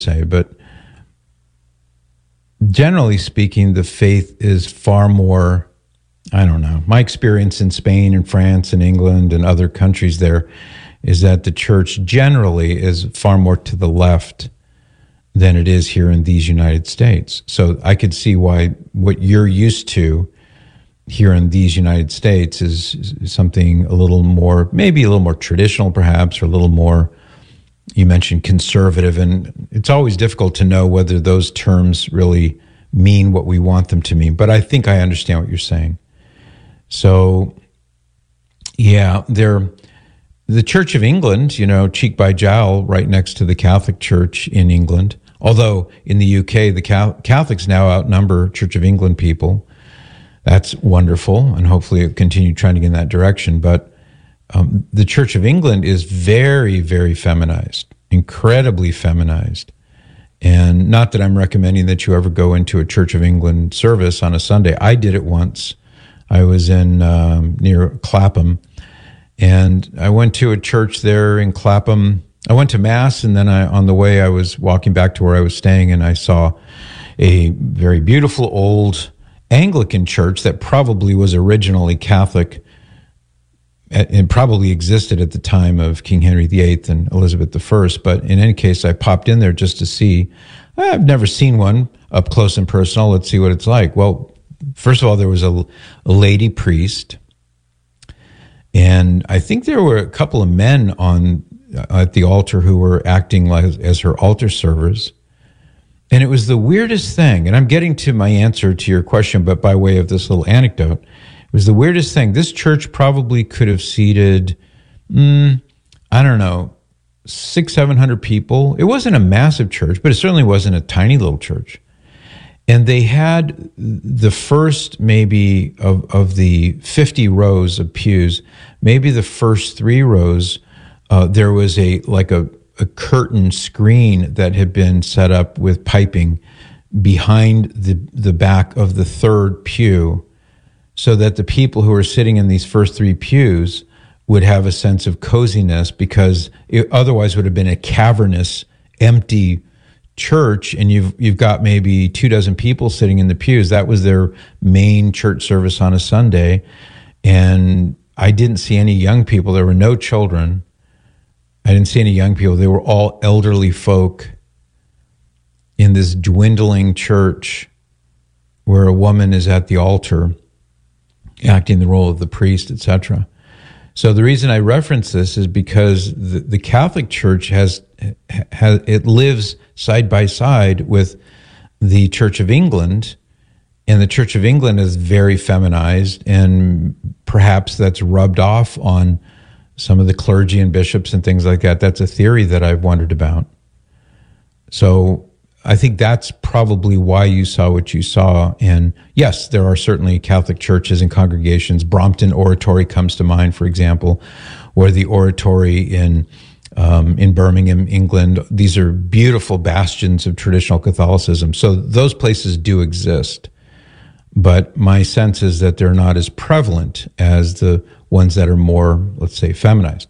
say, but generally speaking, the faith is far more, I don't know, my experience in Spain and France and England and other countries there is that the church generally is far more to the left than it is here in these United States. So I could see why what you're used to here in these United States is something a little more, maybe a little more traditional perhaps, or a little more, you mentioned conservative, and it's always difficult to know whether those terms really mean what we want them to mean. But I think I understand what you're saying. So, yeah, the Church of England, cheek by jowl, right next to the Catholic Church in England. Although in the UK, the Catholics now outnumber Church of England people. That's wonderful, and hopefully it'll continue trying to get in that direction. But the Church of England is very, very feminized, incredibly feminized. And not that I'm recommending that you ever go into a Church of England service on a Sunday. I did it once. I was in near Clapham, and I went to a church there in Clapham. I went to Mass, and then on the way I was walking back to where I was staying, and I saw a very beautiful old Anglican church that probably was originally Catholic and probably existed at the time of King Henry VIII and Elizabeth I. But in any case, I popped in there just to see. I've never seen one up close and personal. Let's see what it's like. Well, first of all, there was a lady priest, and I think there were a couple of men at the altar who were acting as her altar servers. And it was the weirdest thing, and I'm getting to my answer to your question, but by way of this little anecdote, it was the weirdest thing. This church probably could have seated, I don't know, 600-700 people. It wasn't a massive church, but it certainly wasn't a tiny little church. And they had the first maybe of the 50 rows of pews, maybe the first 3 rows, there was a curtain screen that had been set up with piping behind the back of the third pew, so that the people who were sitting in these first 3 pews would have a sense of coziness, because it otherwise would have been a cavernous, empty church, and you've got maybe 24 people sitting in the pews. That was their main church service on a Sunday, and I didn't see any young people. There were no children. I didn't see any young people. They were all elderly folk in this dwindling church where a woman is at the altar acting the role of the priest, etc. So the reason I reference this is because the Catholic Church has it lives side by side with the Church of England, and the Church of England is very feminized, and perhaps that's rubbed off on some of the clergy and bishops and things like that. That's a theory that I've wondered about. So I think that's probably why you saw what you saw. And yes, there are certainly Catholic churches and congregations. Brompton Oratory comes to mind, for example, or the Oratory in Birmingham, England. These are beautiful bastions of traditional Catholicism. So those places do exist. But my sense is that they're not as prevalent as the ones that are more, let's say, feminized.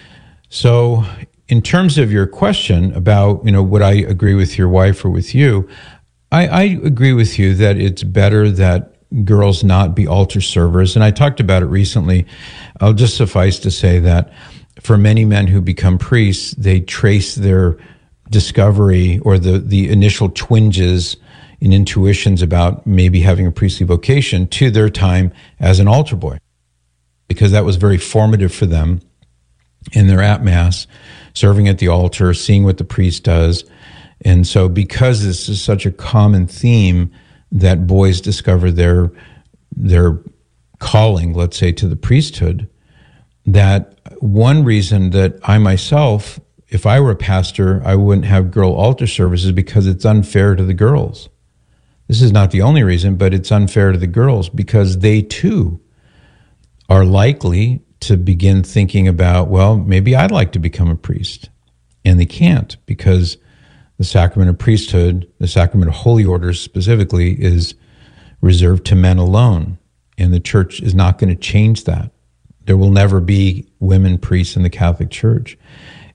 So in terms of your question about, would I agree with your wife or with you, I agree with you that it's better that girls not be altar servers. And I talked about it recently. I'll just suffice to say that for many men who become priests, they trace their discovery or the initial twinges and intuitions about maybe having a priestly vocation to their time as an altar boy, because that was very formative for them. And they're at Mass, serving at the altar, seeing what the priest does. And so because this is such a common theme that boys discover their calling, let's say, to the priesthood, that one reason that I myself, if I were a pastor, I wouldn't have girl altar services, because it's unfair to the girls. This is not the only reason, but it's unfair to the girls because they too are likely to begin thinking about, well, maybe I'd like to become a priest. And they can't, because the sacrament of priesthood, the sacrament of holy orders specifically, is reserved to men alone. And the church is not going to change that. There will never be women priests in the Catholic Church.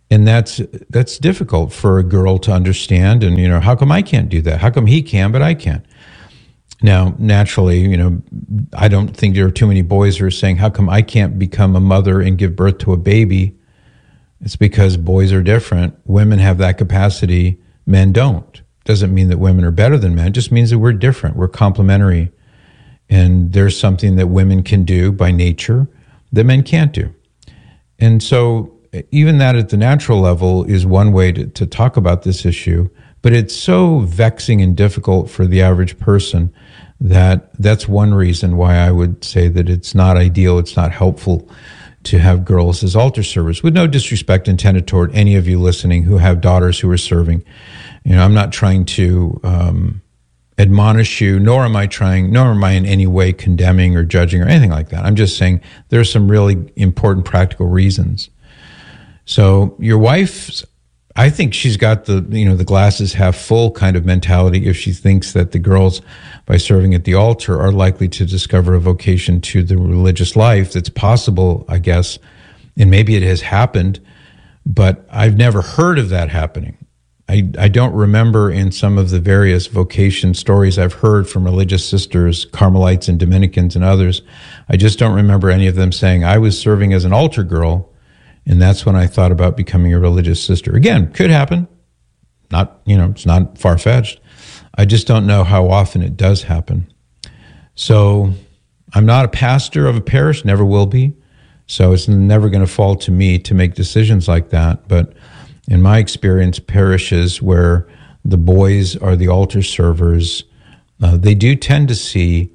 And that's difficult for a girl to understand. And, how come I can't do that? How come he can, but I can't? Now, naturally, I don't think there are too many boys who are saying, how come I can't become a mother and give birth to a baby? It's because boys are different. Women have that capacity. Men don't. Doesn't mean that women are better than men. It just means that we're different. We're complementary. And there's something that women can do by nature that men can't do. And so even that at the natural level is one way to talk about this issue. But it's so vexing and difficult for the average person that's one reason why I would say that it's not ideal, it's not helpful to have girls as altar servers. With no disrespect intended toward any of you listening who have daughters who are serving. I'm not trying to admonish you, nor am I in any way condemning or judging or anything like that. I'm just saying there are some really important practical reasons. So your wife's, I think she's got the glasses half full kind of mentality if she thinks that the girls, by serving at the altar, are likely to discover a vocation to the religious life. That's possible, I guess, and maybe it has happened, but I've never heard of that happening. I don't remember in some of the various vocation stories I've heard from religious sisters, Carmelites and Dominicans and others, I just don't remember any of them saying, I was serving as an altar girl, and that's when I thought about becoming a religious sister. Again, could happen. Not, it's not far-fetched. I just don't know how often it does happen. So I'm not a pastor of a parish, never will be. So it's never going to fall to me to make decisions like that. But in my experience, parishes where the boys are the altar servers, they do tend to see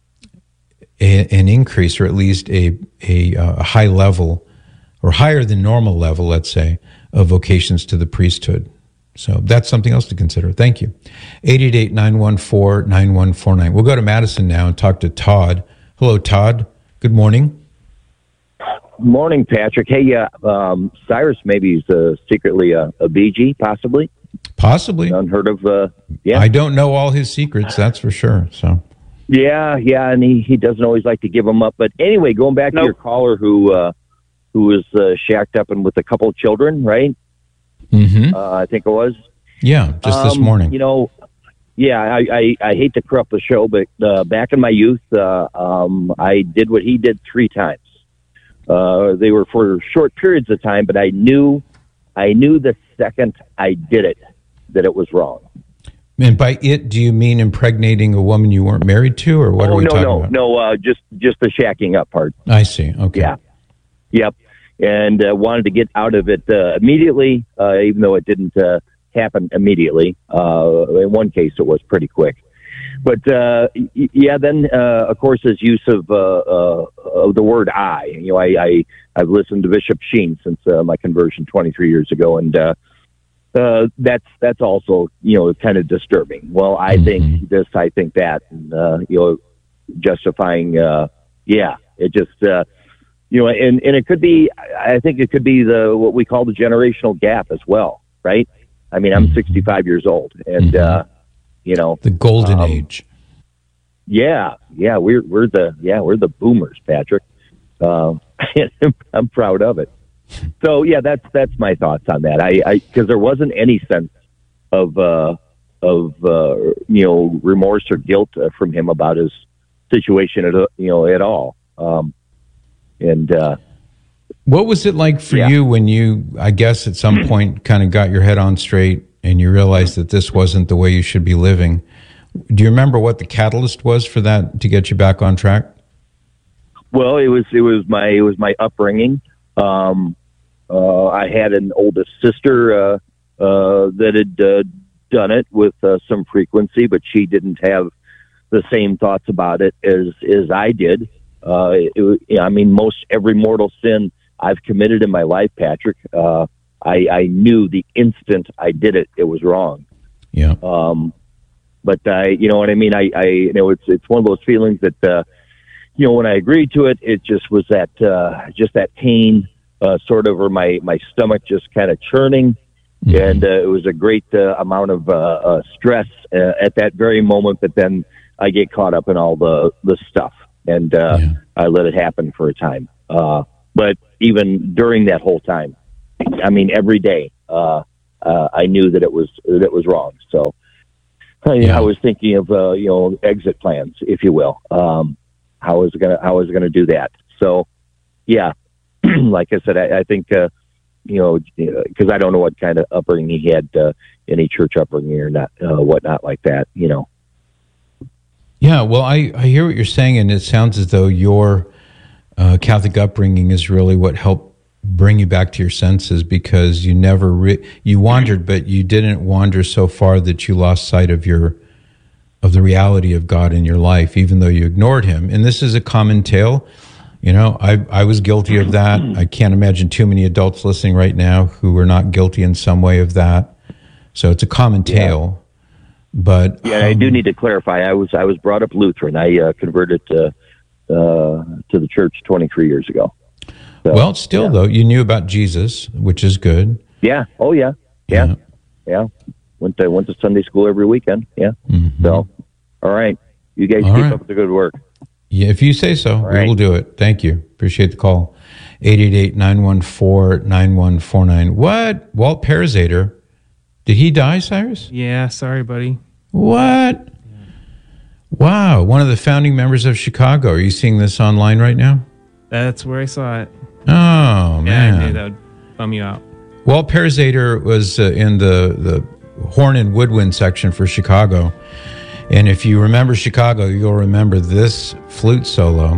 an increase, or at least a high level, or higher than normal level, let's say, of vocations to the priesthood. So that's something else to consider. Thank you. 888-914-9149. We'll go to Madison now and talk to Todd. Hello, Todd. Good morning. Morning, Patrick. Hey, Cyrus maybe is secretly a BG, possibly. Possibly. Unheard of. Yeah. I don't know all his secrets, that's for sure. So. Yeah, and he doesn't always like to give them up. But anyway, going back to your caller who was shacked up and with a couple of children, right? Mm-hmm. I think it was. Yeah, just this morning. I hate to corrupt the show, but back in my youth, I did what he did 3 times. They were for short periods of time, but I knew the second I did it that it was wrong. And by it, do you mean impregnating a woman you weren't married to, or what are we talking about? No, just the shacking up part. I see. Okay. Yeah. Yep. And wanted to get out of it immediately, even though it didn't happen immediately. In one case, it was pretty quick. But then of course his use of the word "I." I've listened to Bishop Sheen since my conversion 23 years ago, and that's also kind of disturbing. Well, I think this, I think that, and justifying. It just and it could be. I think it could be what we call the generational gap as well, right? I mean, I'm 65 years old, and the golden age. Yeah, we're the boomers, Patrick. I'm proud of it. So yeah, that's my thoughts on that. I because there wasn't any sense of remorse or guilt from him about his situation at all. What was it like for you when you, I guess, at some point kind of got your head on straight and you realized that this wasn't the way you should be living? Do you remember what the catalyst was for that to get you back on track? Well, it was my upbringing. I had an oldest sister that had done it with some frequency, but she didn't have the same thoughts about it as I did. Most every mortal sin I've committed in my life, Patrick, I knew the instant I did it, it was wrong. Yeah. But you know what I mean? It's one of those feelings that, when I agreed to it, it just was that pain, sort of, or my stomach just kind of churning. Mm-hmm. And it was a great amount of stress at that very moment. But then I get caught up in all the stuff, and I let it happen for a time. But even during that whole time, I mean, every day, I knew that it was wrong. So I was thinking of, exit plans, if you will. How was it gonna do that? So, yeah, like I said, I think, because I don't know what kind of upbringing he had, any church upbringing or not, whatnot like that, Yeah, well, I hear what you're saying, and it sounds as though your Catholic upbringing is really what helped bring you back to your senses, because you never you wandered, but you didn't wander so far that you lost sight of the reality of God in your life, even though you ignored him. And this is a common tale. I was guilty of that. I can't imagine too many adults listening right now who are not guilty in some way of that. So it's a common tale. But I do need to clarify. I was brought up Lutheran. I converted to the church 23 years ago. So, well, still though, you knew about Jesus, which is good. Yeah. Oh yeah. Yeah. Went to Sunday school every weekend. Yeah. Mm-hmm. So, all right, you guys keep up the good work. Yeah, if you say so, we will do it. Thank you. Appreciate the call. 888-914-9149. What? Walt Parazater. Did he die, Cyrus? Yeah, sorry, buddy. What? Wow, one of the founding members of Chicago. Are you seeing this online right now? That's where I saw it. Oh, man. Yeah, I knew that would bum you out. Walt Parazater was in the horn and woodwind section for Chicago. And if you remember Chicago, you'll remember this flute solo.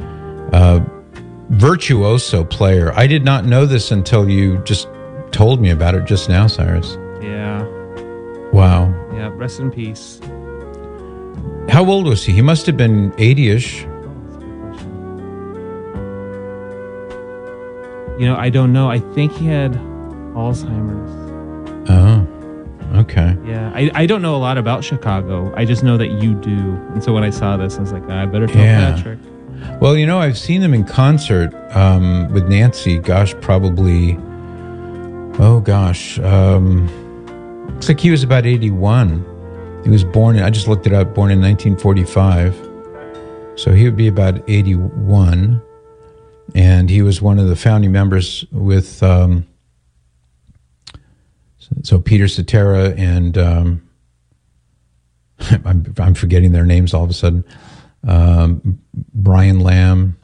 Virtuoso player. I did not know this until you just told me about it just now, Cyrus. Yeah. Wow. Yeah, rest in peace. How old was he? He must have been 80-ish. I don't know. I think he had Alzheimer's. Oh. Okay. Yeah, I don't know a lot about Chicago. I just know that you do. And so when I saw this, I was like, I better tell Patrick. Well, I've seen them in concert with Nancy. Looks like he was about 81. He was born, I just looked it up, born in 1945. So he would be about 81. And he was one of the founding members with... So Peter Cetera and I'm forgetting their names all of a sudden. Brian Lamb.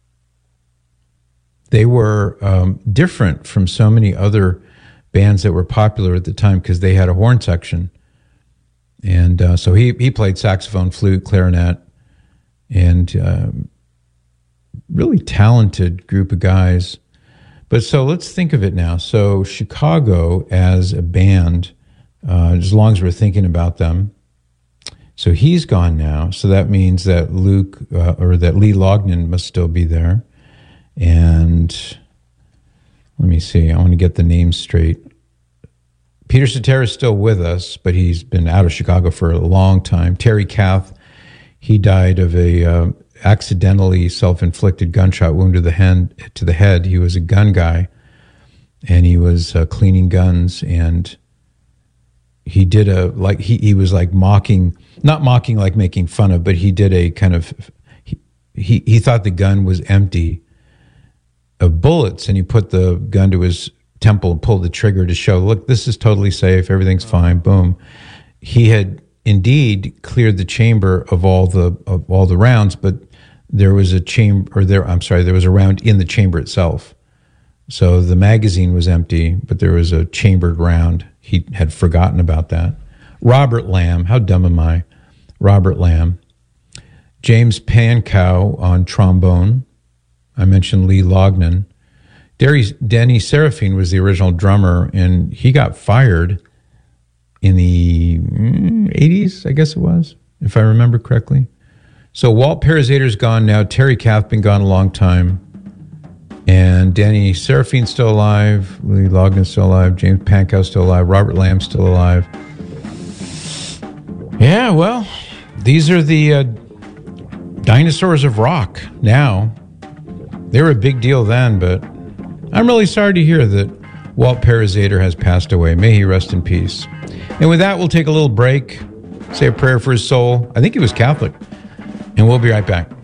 They were different from so many other bands that were popular at the time because they had a horn section. And so he played saxophone, flute, clarinet, and really talented group of guys. But so let's think of it now. So Chicago as a band, as long as we're thinking about them. So he's gone now. So that means that Lee Lognan must still be there. And let me see. I want to get the names straight. Peter Cetera is still with us, but he's been out of Chicago for a long time. Terry Kath, he died of a accidentally self-inflicted gunshot wound to the head. He was a gun guy, and he was cleaning guns, and he did he was like mocking, not mocking like making fun of, but he did a kind of, he thought the gun was empty of bullets, and he put the gun to his temple and pulled the trigger to show, look, this is totally safe, everything's fine, boom. He had indeed cleared the chamber of all the rounds, but there was a round in the chamber itself. So the magazine was empty, but there was a chambered round. He had forgotten about that. Robert Lamb, how dumb am I? Robert Lamb. James Pankow on trombone. I mentioned Lee Lognan. Denny Serafine was the original drummer, and he got fired in the 80s, I guess it was, if I remember correctly. So Walt Parazater's gone now. Terry Kath been gone a long time. And Denny Serafine's still alive. Lee Lognan's still alive. James Pankow's still alive. Robert Lamb's still alive. Yeah, well, these are the dinosaurs of rock now. They were a big deal then, but I'm really sorry to hear that Walt Parazater has passed away. May he rest in peace. And with that, we'll take a little break, say a prayer for his soul. I think he was Catholic. And we'll be right back.